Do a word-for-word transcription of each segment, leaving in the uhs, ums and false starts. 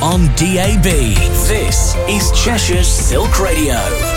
on D A B. This is Cheshire's Silk Radio.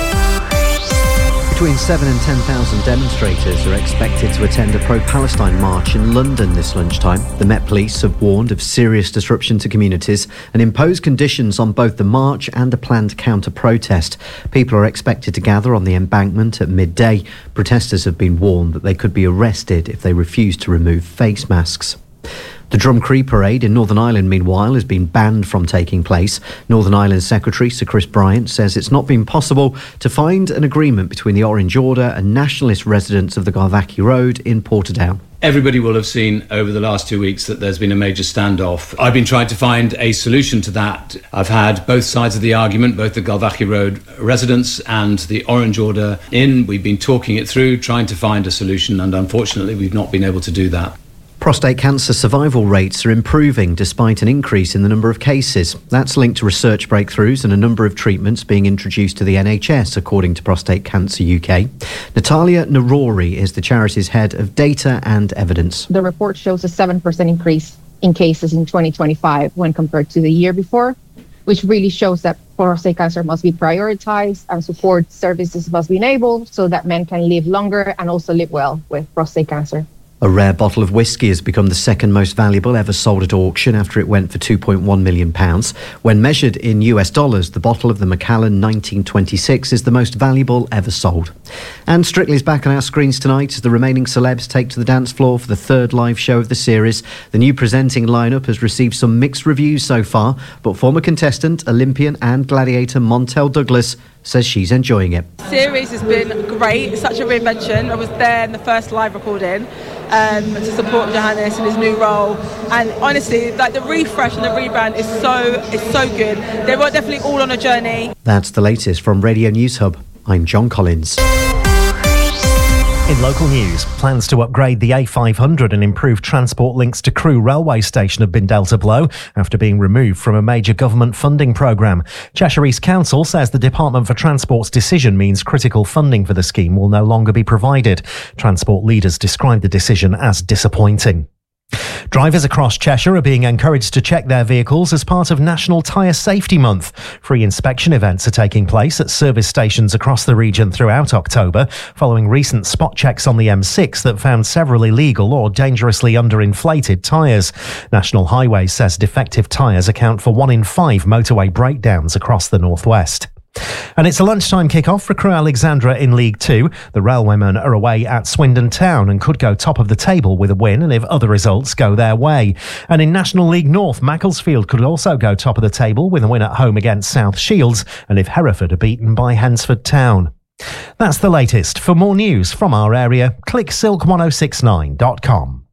Between seven and ten thousand demonstrators are expected to attend a pro-Palestine march in London this lunchtime. The Met Police have warned of serious disruption to communities and imposed conditions on both the march and a planned counter-protest. People are expected to gather on the embankment at midday. Protesters have been warned that they could be arrested if they refuse to remove face masks. The Drumcree Parade in Northern Ireland, meanwhile, has been banned from taking place. Northern Ireland Secretary Sir Chris Bryant says it's not been possible to find an agreement between the Orange Order and nationalist residents of the Galvackie Road in Portadown. Everybody will have seen over the last two weeks that there's been a major standoff. I've been trying to find a solution to that. I've had both sides of the argument, both the Galvackie Road residents and the Orange Order in. We've been talking it through, trying to find a solution, and unfortunately we've not been able to do that. Prostate cancer survival rates are improving despite an increase in the number of cases. That's linked to research breakthroughs and a number of treatments being introduced to the N H S, according to Prostate Cancer U K. Natalia Narori is the charity's head of data and evidence. The report shows a seven percent increase in cases in twenty twenty-five when compared to the year before, which really shows that prostate cancer must be prioritised and support services must be enabled so that men can live longer and also live well with prostate cancer. A rare bottle of whiskey has become the second most valuable ever sold at auction after it went for two point one million pounds. When measured in U S dollars, the bottle of the Macallan nineteen twenty-six is the most valuable ever sold. And Strictly's back on our screens tonight as the remaining celebs take to the dance floor for the third live show of the series. The new presenting lineup has received some mixed reviews so far, but former contestant, Olympian and gladiator Montel Douglas says she's enjoying it. The series has been great. It's such a reinvention. I was there in the first live recording um, to support Johannes in his new role, and honestly, like the refresh and the rebrand is so is so good. They were definitely all on a journey. That's the latest from Radio News Hub. I'm John Collins. In local news, plans to upgrade the A five hundred and improve transport links to Crewe railway station have been dealt a blow after being removed from a major government funding programme. Cheshire East Council says the Department for Transport's decision means critical funding for the scheme will no longer be provided. Transport leaders described the decision as disappointing. Drivers across Cheshire are being encouraged to check their vehicles as part of National Tyre Safety Month. Free inspection events are taking place at service stations across the region throughout October, following recent spot checks on the M six that found several illegal or dangerously underinflated tyres. National Highways says defective tyres account for one in five motorway breakdowns across the northwest. And it's a lunchtime kick-off for Crewe Alexandra in League Two. The Railwaymen are away at Swindon Town and could go top of the table with a win and if other results go their way. And in National League North, Macclesfield could also go top of the table with a win at home against South Shields and if Hereford are beaten by Hensford Town. That's the latest. For more news from our area, click silk one oh six nine dot com.